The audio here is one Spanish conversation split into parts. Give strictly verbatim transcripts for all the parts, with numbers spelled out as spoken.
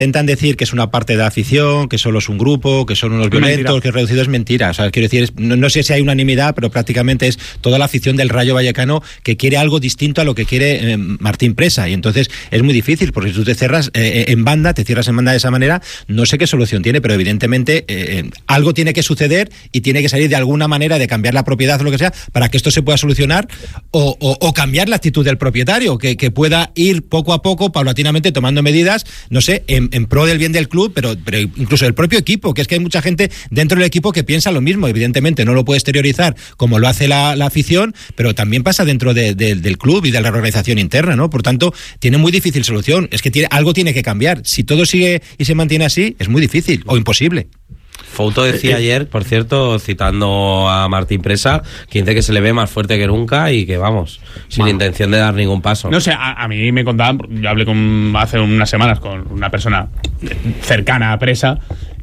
intentan decir que es una parte de la afición, que solo es un grupo, que son unos violentos, mentira. Que es reducido, es mentira. O sea, quiero decir, es, no, no sé si hay unanimidad, pero prácticamente es toda la afición del Rayo Vallecano que quiere algo distinto a lo que quiere eh, Martín Presa. Y entonces es muy difícil, porque si tú te cierras eh, en banda, te cierras en banda de esa manera, no sé qué solución tiene, pero evidentemente eh, algo tiene que suceder y tiene que salir de alguna manera de cambiar la propiedad o lo que sea para que esto se pueda solucionar o, o, o cambiar la actitud del propietario, que, que pueda ir poco a poco, paulatinamente, tomando medidas, no sé, en, en pro del bien del club, pero, pero incluso del propio equipo, que es que hay mucha gente dentro del equipo que piensa lo mismo. Evidentemente no lo puede exteriorizar como lo hace la, la afición, pero también pasa dentro de, de, del club y de la organización interna, ¿no? Por tanto, tiene muy difícil solución. Es que tiene, algo tiene que cambiar. Si todo sigue y se mantiene así, es muy difícil o imposible. Fouto decía ayer, por cierto, citando a Martín Presa, que dice que se le ve más fuerte que nunca y que vamos, sin bueno. intención de dar ningún paso. No sé, a, a mí me contaban, yo hablé con, hace unas semanas con una persona cercana a Presa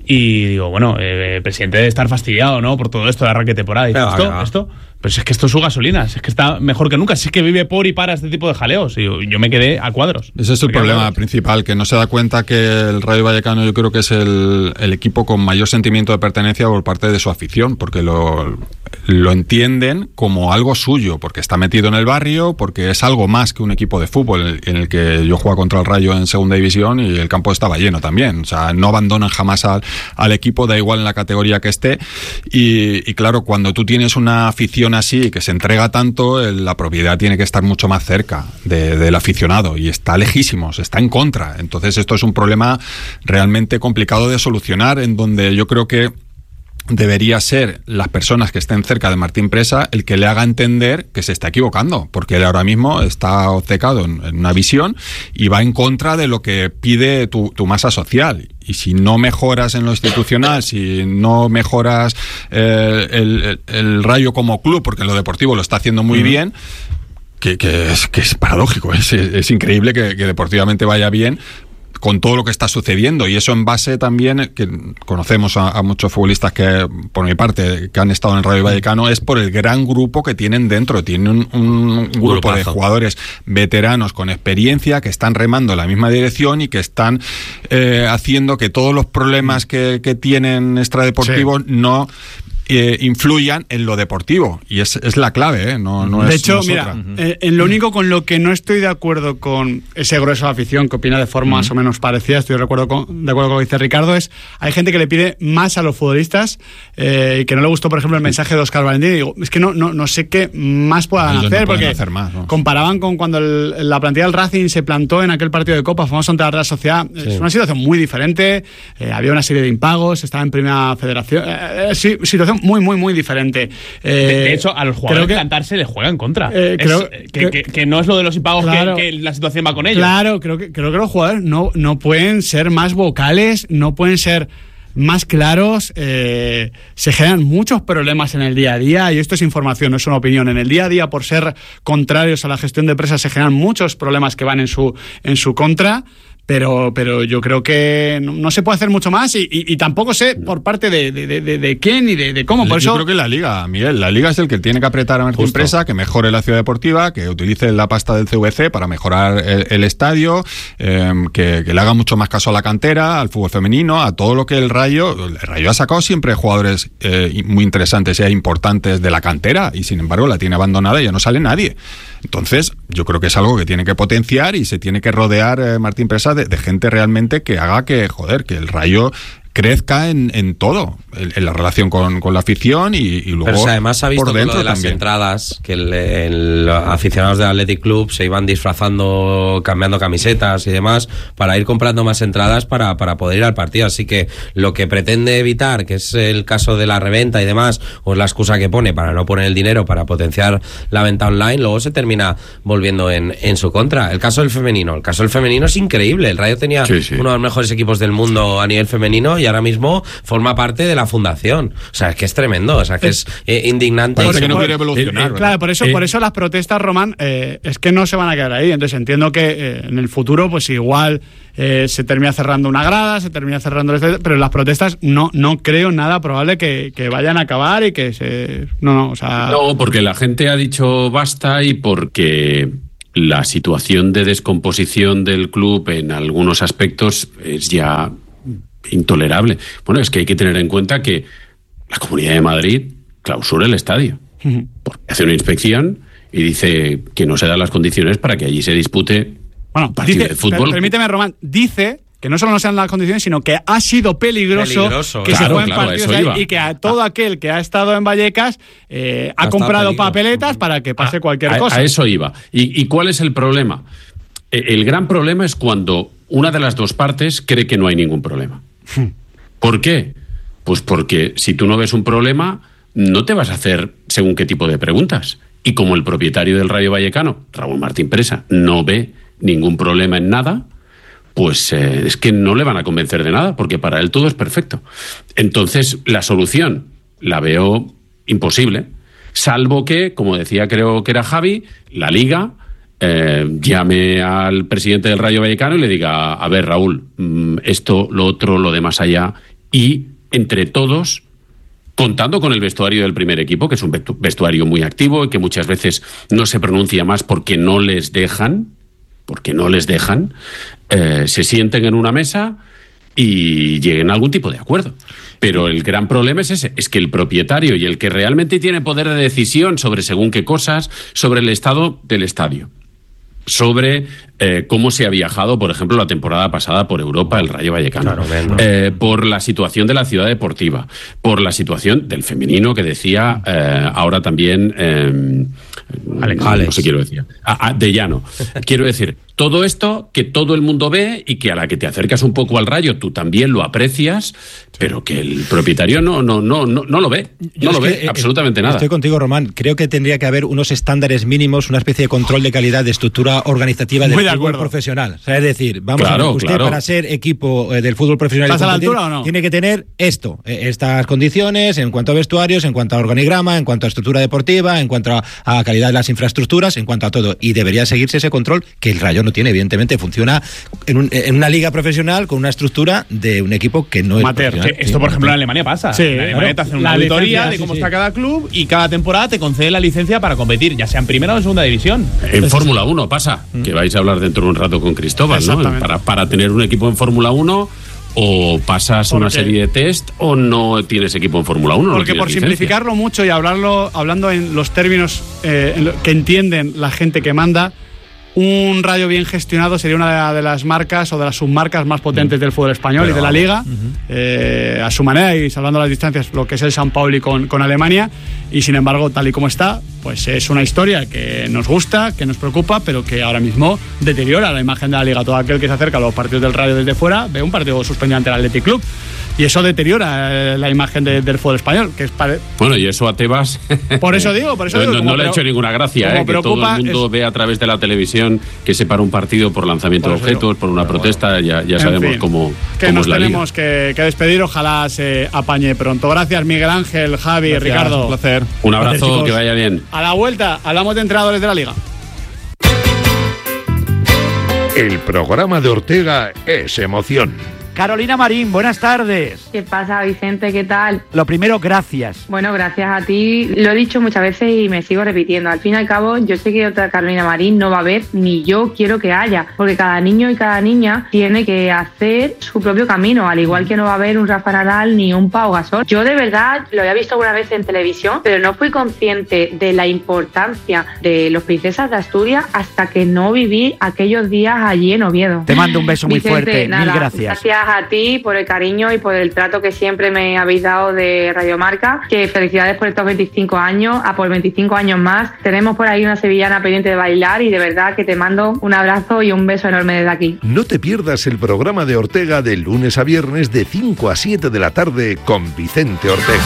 y digo, bueno, eh, el presidente debe estar fastidiado, ¿no? Por todo esto de arranque de temporada. Y dice, esto, va. esto, pero si es que esto es su gasolina, es que está mejor que nunca, si es que vive por y para este tipo de jaleos. Y yo, yo me quedé a cuadros. Ese es el problema principal, que no se da cuenta que el Rayo Vallecano yo creo que es el, el equipo con mayor sentimiento de pertenencia por parte de su afición, porque lo, lo entienden como algo suyo, porque está metido en el barrio, porque es algo más que un equipo de fútbol en el que yo jugaba contra el Rayo en segunda división y el campo estaba lleno también. O sea, no abandonan jamás al, al equipo, da igual en la categoría que esté. Y, y claro, cuando tú tienes una afición así, que se entrega tanto, la propiedad tiene que estar mucho más cerca de, del aficionado y está lejísimos, está en contra. Entonces esto es un problema realmente complicado de solucionar, en donde yo creo que debería ser las personas que estén cerca de Martín Presa el que le haga entender que se está equivocando, porque él ahora mismo está obcecado en, en una visión y va en contra de lo que pide tu, tu masa social. Y si no mejoras en lo institucional, si no mejoras eh, el, el, el Rayo como club, porque en lo deportivo lo está haciendo muy mm. bien, que, que, es, que es paradójico, es, es increíble que, que deportivamente vaya bien, con todo lo que está sucediendo, y eso en base también, que conocemos a, a muchos futbolistas que, por mi parte, que han estado en el Rayo Vallecano, es por el gran grupo que tienen dentro. Tienen un, un grupo Grupazo. de jugadores veteranos con experiencia que están remando en la misma dirección y que están eh, haciendo que todos los problemas que, que tienen extradeportivos sí. no Eh, influyan en lo deportivo, y es, es la clave, ¿eh? no, no de es, hecho, no es mira, otra. eh, en lo único con lo que no estoy de acuerdo con ese grueso de afición que opina de forma uh-huh. más o menos parecida, estoy de acuerdo con, de acuerdo con lo que dice Ricardo, es hay gente que le pide más a los futbolistas eh, y que no le gustó, por ejemplo, el mensaje de Óscar Valentín, y digo, es que no, no, no sé qué más puedan Ellos hacer, no porque hacer más, ¿no? comparaban con cuando el, la plantilla del Racing se plantó en aquel partido de Copa famoso ante la Real Sociedad. Sí. Es una situación muy diferente, eh, había una serie de impagos, estaba en primera federación, eh, sí, situación muy, muy, muy diferente. Eh, de, de hecho, a los jugadores que plantarse les juega en contra. Eh, creo, es, que, que, que no es lo de los impagos claro, que, que la situación va con ellos. Claro, creo que, creo que los jugadores no, no pueden ser más vocales, no pueden ser más claros. Eh, se generan muchos problemas en el día a día, y esto es información, no es una opinión. En el día a día, por ser contrarios a la gestión de Presa, se generan muchos problemas que van en su, en su contra. Pero, pero yo creo que no, no se puede hacer mucho más, y, y, y tampoco sé por parte de, de, de, de quién y de, de cómo. Por yo eso creo que la Liga, Miguel, la Liga es el que tiene que apretar a Martín Justo. Presa, que mejore la ciudad deportiva, que utilice la pasta del C V C para mejorar el, el estadio, eh, que, que le haga mucho más caso a la cantera, al fútbol femenino, a todo lo que el Rayo... El Rayo ha sacado siempre jugadores eh, muy interesantes e importantes de la cantera, y sin embargo la tiene abandonada y ya no sale nadie. Entonces, yo creo que es algo que tiene que potenciar, y se tiene que rodear eh, Martín Presa de, de gente realmente que haga que, joder, que el Rayo crezca en, en todo, en, en la relación con, con la afición, y, y luego Pero si además ha visto por dentro lo de las también. entradas, que el, el, los aficionados del Athletic Club se iban disfrazando, cambiando camisetas y demás, para ir comprando más entradas para, para poder ir al partido. Así que lo que pretende evitar, que es el caso de la reventa y demás, o es la excusa que pone para no poner el dinero para potenciar la venta online, luego se termina volviendo en, en su contra. El caso del femenino, el caso del femenino es increíble. El Rayo tenía sí, sí. uno de los mejores equipos del mundo a nivel femenino, y ahora mismo forma parte de la fundación. O sea, es que es tremendo, o sea, que es eh, indignante. Parece que no quiere evolucionar. Eh, eh, claro, por eso, eh. por eso las protestas, Román, eh, es que no se van a quedar ahí. Entonces entiendo que eh, en el futuro, pues igual eh, se termina cerrando una grada, se termina cerrando el... pero las protestas no, no creo nada probable que, que vayan a acabar y que se... No, no, o sea... No, porque la gente ha dicho basta, y porque la situación de descomposición del club en algunos aspectos es ya intolerable. Bueno, es que hay que tener en cuenta que la Comunidad de Madrid clausura el estadio, porque hace una inspección y dice que no se dan las condiciones para que allí se dispute bueno, un partido dice, de fútbol. Permíteme, Román, dice que no solo no se dan las condiciones, sino que ha sido peligroso, peligroso que claro, se jueguen claro, partidos eso ahí iba. y que a todo aquel que ha estado en Vallecas eh, ha comprado peligro. papeletas para que pase a, cualquier a, cosa. A eso iba. ¿Y, ¿Y cuál es el problema? El gran problema es cuando una de las dos partes cree que no hay ningún problema. ¿Por qué? Pues porque si tú no ves un problema, no te vas a hacer según qué tipo de preguntas. Y como el propietario del Rayo Vallecano, Raúl Martín Presa, no ve ningún problema en nada, pues eh, es que no le van a convencer de nada, porque para él todo es perfecto. Entonces, la solución la veo imposible, salvo que, como decía, creo que era Javi, la Liga eh, llame al presidente del Rayo Vallecano y le diga, a ver, Raúl, esto, lo otro, lo de más allá, y entre todos, contando con el vestuario del primer equipo, que es un vestuario muy activo y que muchas veces no se pronuncia más porque no les dejan, porque no les dejan, eh, se sienten en una mesa y lleguen a algún tipo de acuerdo. Pero el gran problema es ese, es que el propietario y el que realmente tiene poder de decisión sobre según qué cosas, sobre el estado del estadio, sobre eh, cómo se ha viajado, por ejemplo, la temporada pasada por Europa el Rayo Vallecano, claro, eh, por la situación de la ciudad deportiva, por la situación del femenino que decía eh, ahora también eh, Alex, no, no sé quiero decir, ah, ah, de Llano. Quiero decir, todo esto que todo el mundo ve y que a la que te acercas un poco al Rayo tú también lo aprecias, pero que el propietario no no no no, no lo ve, no Yo lo ve que, eh, absolutamente nada. Estoy contigo, Román. Creo que tendría que haber unos estándares mínimos, una especie de control de calidad, de estructura organizativa del fútbol profesional. O sea, es decir, vamos claro, a ver, usted claro. para ser equipo eh, del fútbol profesional ¿Estás a la altura o no? tiene que tener esto, eh, estas condiciones en cuanto a vestuarios, en cuanto a organigrama, en cuanto a estructura deportiva, en cuanto a, a calidad de las infraestructuras, en cuanto a todo. Y debería seguirse ese control que el Rayo no tiene, evidentemente. Funciona en, un, en una liga profesional con una estructura de un equipo que no Mater, es profesional. Que esto, sí, por ejemplo, en Alemania pasa. Sí, en Alemania claro. te hacen una La auditoría licencia, de cómo sí, está sí. cada club y cada temporada te concede la licencia para competir, ya sea en primera o en segunda división. En Fórmula uno pasa, mm. que vais a hablar dentro de un rato con Cristóbal, ¿no? Para, para tener un equipo en Fórmula uno, o pasas una serie de test o no tienes equipo en Fórmula uno. Porque no por licencia. simplificarlo mucho y hablarlo, hablando en los términos eh, en lo que entienden la gente que manda, un Rayo bien gestionado sería una de las marcas o de las submarcas más potentes del fútbol español Pero, y de la Liga, uh-huh. eh, a su manera y salvando las distancias, lo que es el San Pauli con, con Alemania. Y sin embargo, tal y como está, pues es una historia que nos gusta, que nos preocupa, pero que ahora mismo deteriora la imagen de la Liga. Todo aquel que se acerca a los partidos del Rayo desde fuera ve un partido suspendido ante el Athletic Club. Y eso deteriora eh, la imagen de, del fútbol español. Que es pare... Bueno, y eso a Tebas. Por eso digo, por eso no, digo. No, no le ha hecho ninguna gracia, eh, que todo el mundo es... ve a través de la televisión que se para un partido por lanzamiento por de objetos, por una Pero protesta, bueno. ya, ya sabemos fin, cómo, que cómo nos es la tenemos liga. Que, que despedir, ojalá se apañe pronto. Gracias, Miguel Ángel, Javi, Gracias, Ricardo. Un placer. Un abrazo, Gracias, que vaya bien. A la vuelta, hablamos de entrenadores de la Liga. El programa de Ortega es emoción. Carolina Marín, buenas tardes. ¿Qué pasa, Vicente? ¿Qué tal? Lo primero, gracias. Bueno, gracias a ti. Lo he dicho muchas veces y me sigo repitiendo. Al fin y al cabo, yo sé que otra Carolina Marín no va a haber, ni yo quiero que haya, porque cada niño y cada niña tiene que hacer su propio camino, al igual que no va a haber un Rafa Nadal ni un Pau Gasol. Yo de verdad lo había visto alguna vez en televisión, pero no fui consciente de la importancia de los Princesas de Asturias hasta que no viví aquellos días allí en Oviedo. Te mando un beso muy Vicente, fuerte, nada, mil gracias. Gracias a ti por el cariño y por el trato que siempre me habéis dado de Radio Marca, que felicidades por estos veinticinco años, a por veinticinco años más. Tenemos por ahí una sevillana pendiente de bailar y de verdad que te mando un abrazo y un beso enorme desde aquí. No te pierdas el programa de Ortega de lunes a viernes de cinco a siete de la tarde con Vicente Ortega.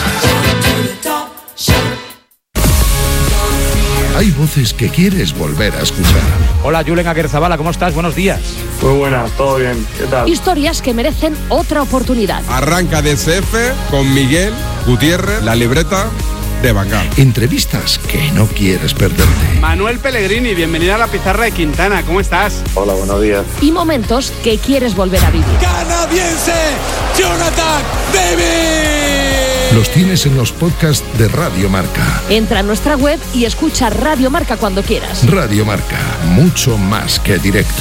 Hay voces que quieres volver a escuchar. Hola, Julen Aguerzabala, ¿cómo estás? Buenos días. Muy buenas, todo bien, ¿qué tal? Historias que merecen otra oportunidad. Arranca D C F con Miguel Gutiérrez, la libreta de Bangal. Entrevistas que no quieres perderte. Manuel Pellegrini, bienvenida a la pizarra de Quintana, ¿cómo estás? Hola, buenos días. Y momentos que quieres volver a vivir. Canadiense, Jonathan David. los tienes en los podcasts de Radio Marca. Entra a nuestra web y escucha Radio Marca cuando quieras. Radio Marca, mucho más que directo.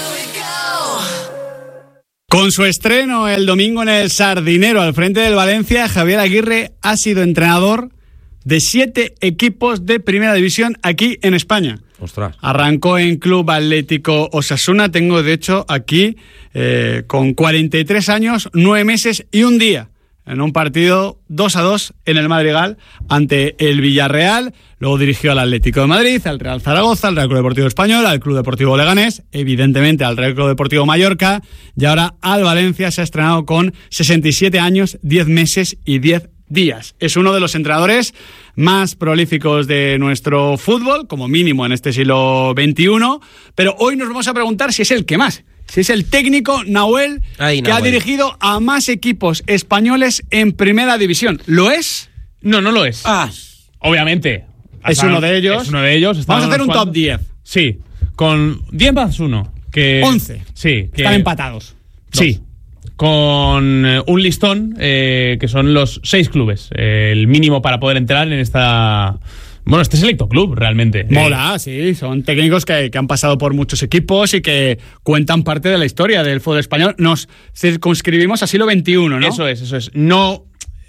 Con su estreno el domingo en el Sardinero al frente del Valencia, Javier Aguirre ha sido entrenador de siete equipos de primera división aquí en España. Ostras. Arrancó en Club Atlético Osasuna, tengo de hecho aquí eh, con cuarenta y tres años, nueve meses y un día, en un partido dos a dos en el Madrigal ante el Villarreal. Luego dirigió al Atlético de Madrid, al Real Zaragoza, al Real Club Deportivo Español, al Club Deportivo Leganés, evidentemente al Real Club Deportivo Mallorca, y ahora al Valencia. Se ha estrenado con sesenta y siete años, diez meses y diez días. Es uno de los entrenadores más prolíficos de nuestro fútbol, como mínimo en este siglo veintiuno, pero hoy nos vamos a preguntar si es el que más. Si es el técnico Nahuel, Ay, que Nahuel. ha dirigido a más equipos españoles en primera división. ¿Lo es? No, no lo es. Ah. Obviamente. Es uno de ellos. Es uno de ellos. Vamos a hacer un Estábamos top diez. Sí, con diez más uno. Que, once. Sí. Que, Están empatados. Sí. Con eh, un listón eh, que son los seis clubes. Eh, el mínimo para poder entrar en esta... Bueno, este selecto club, realmente. Mola, sí. Son técnicos que, que han pasado por muchos equipos y que cuentan parte de la historia del fútbol español. Nos circunscribimos a siglo veintiuno, ¿no? Eso es, eso es. No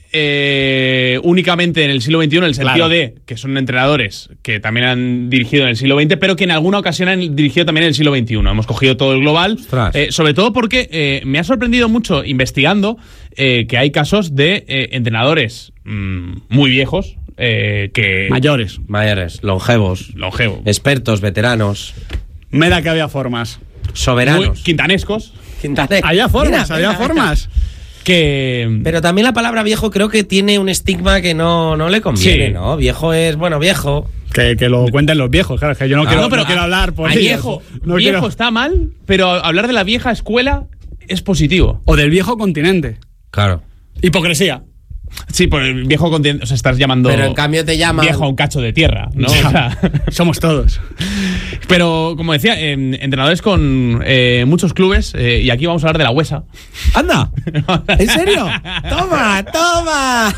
eh, únicamente en el siglo veintiuno, en el sentido Claro. de que son entrenadores que también han dirigido en el siglo veinte, pero que en alguna ocasión han dirigido también en el siglo veintiuno. Hemos cogido todo el global. Eh, sobre todo porque eh, me ha sorprendido mucho investigando eh, que hay casos de eh, entrenadores mmm, muy viejos. Eh, que Mayores. Mayores, longevos. Longevo. Expertos, veteranos. Me da que había formas. Soberanos. Muy quintanescos. Quintane- Había formas, Mira, había mira, formas. Que... Pero también la palabra viejo creo que tiene un estigma que no, no le conviene, Sí. ¿no? Viejo es, bueno, viejo. Que, que lo cuenten los viejos, claro, es que yo no, Ah, quiero, no, pero pero quiero hablar por a ellos. viejo, No viejo quiero- está mal, pero hablar de la vieja escuela es positivo. O del viejo continente. Claro. Hipocresía. Sí, por el viejo continente, o sea, estás llamando Pero en cambio te llaman... viejo a un cacho de tierra, ¿no? O sea, Somos todos. pero, como decía, eh, entrenadores con eh, muchos clubes, eh, y aquí vamos a hablar de la Huesa. ¡Anda! ¿En serio? ¡Toma, toma!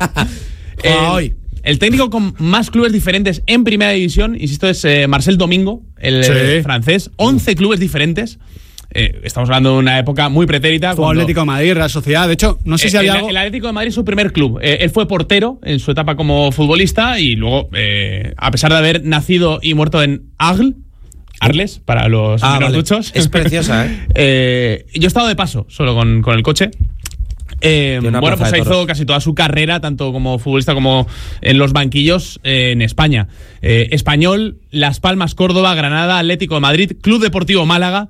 Eh, Hoy. El técnico con más clubes diferentes en primera división, insisto, es eh, Marcel Domingo, el Sí. eh, francés. once clubes diferentes. Eh, estamos hablando de una época muy pretérita. Fue cuando- Atlético de Madrid, Real Sociedad. De hecho, no sé si Eh, había el, algo. el Atlético de Madrid es su primer club. Eh, él fue portero en su etapa como futbolista y luego, eh, a pesar de haber nacido y muerto en Arles, Arles, para los Ah, menos vale. duchos. Es preciosa, ¿eh? Eh, yo he estado de paso, solo con, con el coche. Eh, Tiene una bueno, plaza pues de hizo toros. casi toda su carrera, tanto como futbolista como en los banquillos eh, en España. Eh, Español, Las Palmas, Córdoba, Granada, Atlético de Madrid, Club Deportivo Málaga,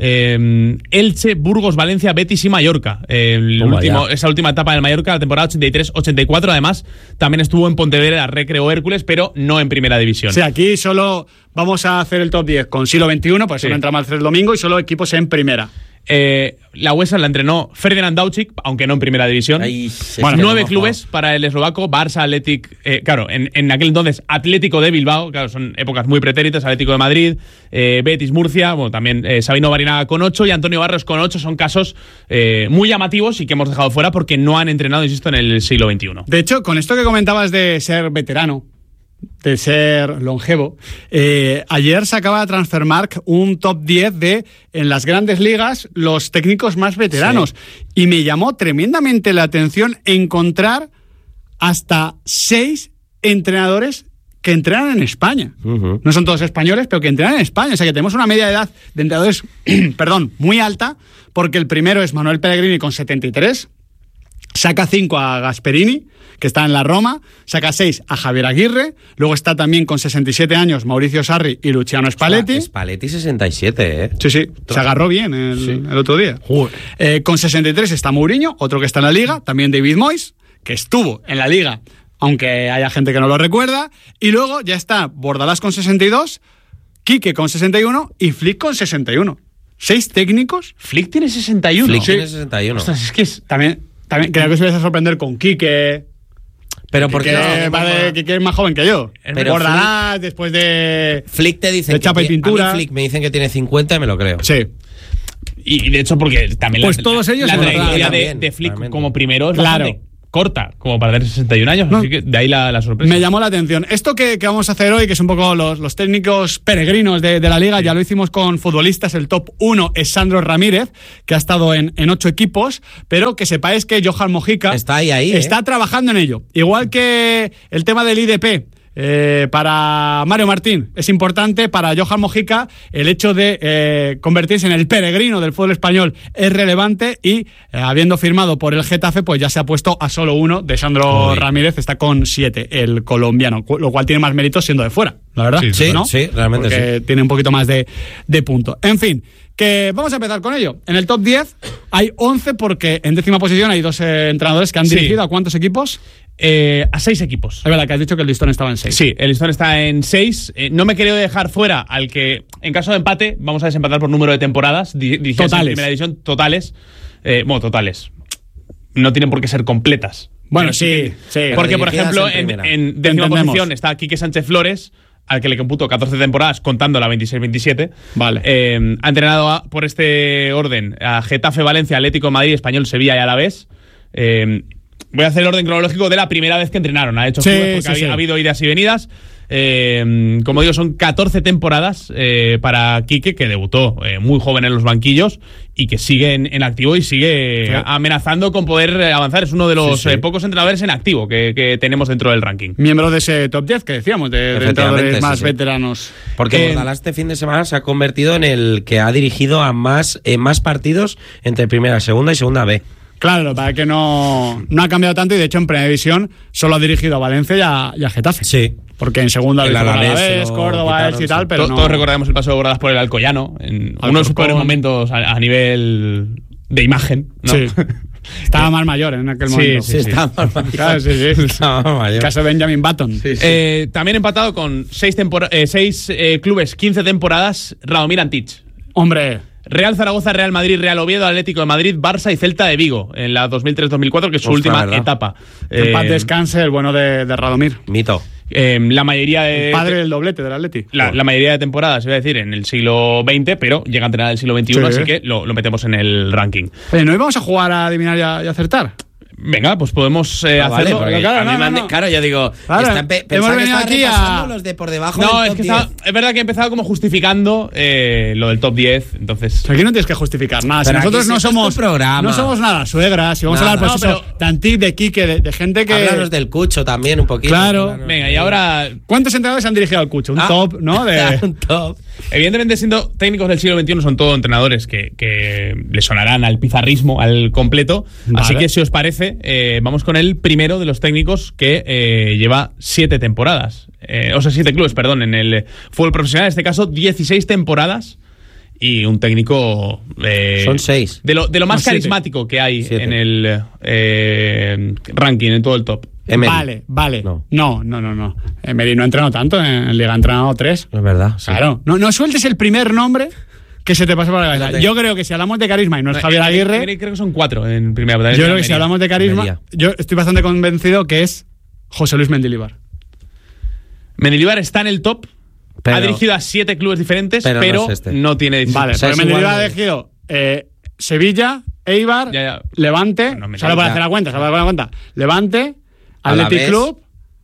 eh, Elche, Burgos, Valencia, Betis y Mallorca. Eh, el Toma último, ya. esa última etapa del Mallorca, la temporada ochenta y tres ochenta y cuatro, además, también estuvo en Pontevedra, Recreo Hércules, pero no en primera división. Sí, aquí solo vamos a hacer el top diez con siglo veintiuno, pues Sí. solo entra Marcel Domingo y solo equipos en primera. Eh, la Huesa la entrenó Ferdinand Daučić, aunque no en primera división. Ahí se Bueno, quedó nueve mojado. clubes para el eslovaco, Barça, Athletic, eh, claro, en, en aquel entonces Atlético de Bilbao, claro, son épocas muy pretéritas, Atlético de Madrid, eh, Betis, Murcia, bueno, también eh, Sabino Barinaga con ocho y Antonio Barros con ocho, son casos eh, muy llamativos y que hemos dejado fuera porque no han entrenado, insisto, en el siglo veintiuno. De hecho, con esto que comentabas de ser veterano, de ser longevo, eh, ayer sacaba Transfermarkt un top diez de, en las grandes ligas, los técnicos más veteranos. Y me llamó tremendamente la atención encontrar hasta seis entrenadores que entrenan en España. Uh-huh. No son todos españoles, pero que entrenan en España. O sea que tenemos una media de edad de entrenadores, perdón, muy alta, porque el primero es Manuel Pellegrini con setenta y tres, saca cinco a Gasperini, que está en la Roma, saca seis a Javier Aguirre, luego está también con sesenta y siete años Mauricio Sarri y Luciano Spalletti. Spalletti sesenta y siete, ¿eh? Sí, sí, se agarró bien el, Sí. el otro día. Eh, con sesenta y tres está Mourinho, otro que está en la Liga, también David Moyes, que estuvo en la Liga, aunque haya gente que no lo recuerda, y luego ya está Bordalás con sesenta y dos, Quique con sesenta y uno y Flick con sesenta y uno. Seis técnicos. Flick tiene sesenta y uno. Flick Sí. tiene sesenta y uno. Ostras, es que es... También, también creo que os vais a sorprender con Quique. Pero porque Quique, no, vale, Quique es más joven que yo. Pero Bordalás, después de... Flick te dicen de que chapa y tiene- pintura. a mí Flick me dicen que tiene cincuenta y me lo creo. Sí. Y, y de hecho porque también Pues la, todos ellos la son trayectoria otra- de, también, de Flick realmente. como primero es Claro. bastante corta como para tener sesenta y un años, No. así que de ahí la, la sorpresa. Me llamó la atención. Esto que, que vamos a hacer hoy, que es un poco los, los técnicos peregrinos de, de la Liga, ya lo hicimos con futbolistas. El top uno es Sandro Ramírez, que ha estado en, en ocho equipos, pero que sepáis que Johan Mojica Está ahí, ahí, está ¿eh? trabajando en ello. Igual que el tema del I D P. Eh, para Mario Martín es importante, para Johan Mojica el hecho de eh, convertirse en el peregrino del fútbol español es relevante y eh, habiendo firmado por el Getafe pues ya se ha puesto a solo uno. De Sandro Uy. Ramírez está con siete, el colombiano, cu- lo cual tiene más mérito siendo de fuera, la verdad. Sí, sí, ¿no? sí, realmente Porque tiene un poquito más de, de punto. En fin, que vamos a empezar con ello. En el top diez hay once porque en décima posición hay dos eh, entrenadores que han Sí. dirigido ¿a cuántos equipos? Eh, a seis equipos. Es verdad que has dicho que el listón estaba en seis. Sí, el listón está en seis. Eh, no me he querido dejar fuera al que, en caso de empate, vamos a desempatar por número de temporadas di- dirigidas en Totales. primera división, totales. Eh, bueno, totales. No tienen por qué ser completas. Bueno, sí, sí. Porque, por dirigidas ejemplo, en en, primera. en décima Entendemos. posición está Quique Sánchez Flores, al que le computo catorce temporadas, contando la veintiséis veintisiete. Vale. Eh, ha entrenado a- por este orden a Getafe, Valencia, Atlético de Madrid, Español, Sevilla y Alavés. Eh, voy a hacer el orden cronológico de la primera vez que entrenaron. Ha hecho Sí, clubes porque sí, ha, sí. ha habido idas y venidas. Eh, como digo, son catorce temporadas eh, para Quique, que debutó eh, muy joven en los banquillos y que sigue en, en activo y sigue Sí. amenazando con poder eh, avanzar. Es uno de los Sí, sí. eh, pocos entrenadores en activo que, que tenemos dentro del ranking. Miembro de ese top diez que decíamos, de, de Efectivamente, entrenadores sí, más sí. veteranos. Porque Eh, Bordalás este fin de semana se ha convertido en el que ha dirigido a más, eh, más partidos entre primera, segunda y segunda B. Claro, para que no, no ha cambiado tanto y de hecho en primera división solo ha dirigido a Valencia y a, y a Getafe. Sí. Porque en segunda El lo hizo con Alavés Alavés, se lo Córdoba, quitaron, Elche y sí. tal, pero To- no. Todos recordamos el paso de Bordadas por el Alcoyano, en uno de sus Alcorcón. peores momentos a, a nivel de imagen, ¿no? Sí. Estaba más mayor en aquel Sí, momento. sí, sí. Estaba más mayor. Claro, sí, sí. Estaba más mayor. Caso de Benjamin Button. Eh, también empatado con seis, tempora- eh, seis eh, clubes, quince temporadas, Radomir Antich. Hombre, Real Zaragoza, Real Madrid, Real Oviedo, Atlético de Madrid, Barça y Celta de Vigo en la dos mil tres dos mil cuatro, que es su Ostras, última ¿verdad? etapa. en paz Eh, descanse el bueno de, de Radomir. Mito. eh, la mayoría de... El padre del doblete del Atleti. La, la mayoría de temporadas, iba a decir, en el siglo veinte, pero llega a entrenar el siglo veintiuno, Sí. así que lo, lo metemos en el ranking. Oye, ¿no íbamos a jugar a adivinar y, a- y acertar? Venga, pues podemos eh, Ah, vale, hacerlo. porque claro, a mí no, me han no, de- no. claro, yo digo, Claro, está empe- hemos pensaba que venido estaba aquí a- repasando los de por debajo No, del es top que diez. estaba- es verdad que he empezado como justificando eh, lo del top diez, entonces... Aquí no tienes que justificar nada. Si Pero nosotros aquí no sí, esto es somos tu programa. no somos nada suegras. Si vamos Nada. a hablar, pues No, eso, pero- de Antic, de Quique, de, de gente que. Háblanos del Cucho también un poquito. Claro. Venga, y ahora, ¿Cuántos entrenadores han dirigido al Cucho? Un Ah. top, ¿no? De... Un top. evidentemente siendo técnicos del siglo veintiuno son todos entrenadores que, que le sonarán al pizarrismo, al completo. Vale. Así que si os parece, eh, vamos con el primero de los técnicos que eh, lleva siete temporadas. Eh, o sea, siete clubes, perdón, en el fútbol profesional. En este caso, dieciséis temporadas. Y un técnico... eh, Son seis. De lo, de lo más No, siete. carismático que hay Siete. en el eh, ranking, en todo el top. Emery. Vale, vale. No. No, no, no, no. Emery no ha entrenado tanto, en Liga ha entrenado tres. Es verdad. sí. Claro. No, no sueltes el primer nombre que se te pasa por la cabeza. Espérate. Yo creo que si hablamos de carisma y no es No, Javier eh, Aguirre, eh, Creo que son cuatro en primera. yo creo que si hablamos de carisma, Almería. yo estoy bastante convencido que es José Luis Mendilibar. Mendilibar está en el top. Pero- ha dirigido a siete clubes diferentes, pero pero, no no, es este. tiene dieciséis. Vale, O sea, pero es igual Mendilibar ha de- elegido eh, Sevilla, Eibar, Ya, ya. Levante, No, me solo para ya. hacer la cuenta, solo para hacer la cuenta. Levante, Alavés. Athletic Club,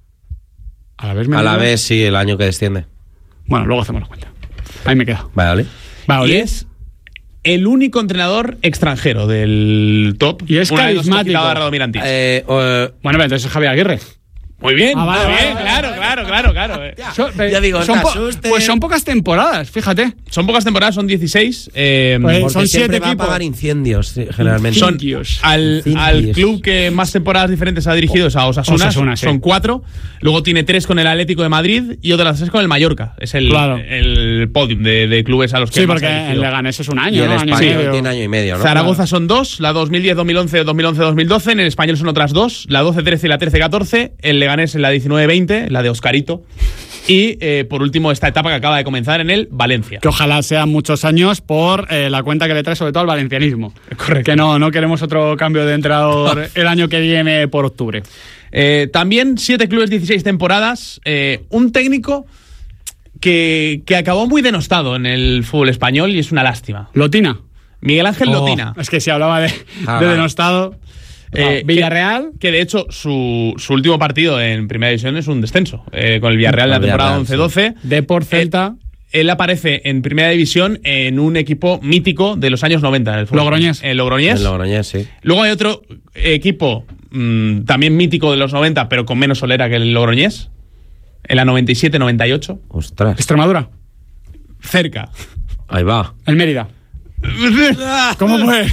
a la vez A la vez, sí, el año que desciende. Bueno, luego hacemos la cuenta. Ahí me quedo. Vale. Vale, Y ¿oye? es el único entrenador extranjero del top. Y es Una vez nos hemos carismático. quitado a Radomir Antich. Eh, eh, Bueno, pero entonces es Javier Aguirre. Muy bien, Ah, vale, muy vale, bien, vale, claro, claro, claro, claro. eh. Son- ya digo, son te po- asustes. pues son pocas temporadas, fíjate. Son pocas temporadas, son dieciséis. eh, Pues porque son siempre siete va a equipos. apagar incendios, sí, generalmente. son Incendios. al, Incendios. al club que más temporadas diferentes ha dirigido es a Osasuna, Osasuna, sí. son cuatro. Luego tiene tres con el Atlético de Madrid y otras tres con el Mallorca. Es el, Claro. el podium de, de clubes a los que Sí, más porque ha en dirigido. Leganés es un y año, el ¿no? Año y español medio. tiene año y medio, ¿no? Zaragoza son dos, la dos mil diez dos mil once, dos mil once dos mil doce, en el español son otras dos, la doce trece y la trece catorce, el Leganés en la diecinueve veinte, la de Oscarito, y eh, por último esta etapa que acaba de comenzar en el Valencia. Que ojalá sean muchos años por eh, la cuenta que le trae sobre todo al valencianismo. Correcto. Que no, no queremos otro cambio de entrenador el año que viene por octubre. Eh, también siete clubes, dieciséis temporadas, eh, un técnico que, que acabó muy denostado en el fútbol español y es una lástima. Lotina. Miguel Ángel Oh. Lotina. Es que si hablaba de, Ah, de vale. denostado. Eh, Villarreal. Que, que de hecho su, su último partido en primera división es un descenso. Eh, con el Villarreal en la temporada once doce. Sí. Depor Celta. Él, él aparece en primera división en un equipo mítico de los años noventa. En el Logroñés. En Logroñés. En Logroñés, sí. Luego hay otro equipo mmm, también mítico de los noventa, pero con menos solera que el Logroñés. En la noventa y siete noventa y ocho. Ostras. Extremadura. Cerca. Ahí va. El Mérida. ¿Cómo fue?